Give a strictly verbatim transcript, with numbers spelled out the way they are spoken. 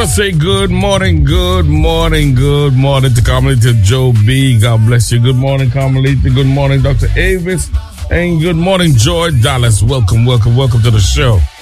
to say good morning, good morning, good morning to Carmelita Joe B. God bless you. Good morning, Carmelita. Good morning, Doctor Avis. And good morning, Joy Dallas. Welcome, welcome, welcome to the show.